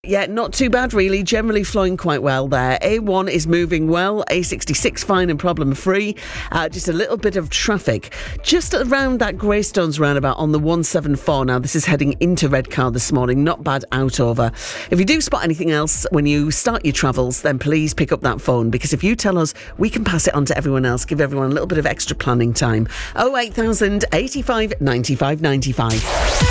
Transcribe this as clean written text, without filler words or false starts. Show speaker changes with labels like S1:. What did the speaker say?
S1: Yeah, not too bad really. Generally flowing quite well there. A1 is moving well. A66 fine and problem free. Just a little bit of traffic just around that Greystones roundabout on the 174. Now this is heading into Redcar this morning. Not bad out over. If you do spot anything else when you start your travels, then please pick up that phone, because if you tell us, we can pass it on to everyone else. Give everyone a little bit of extra planning time. 08000 85 95 95.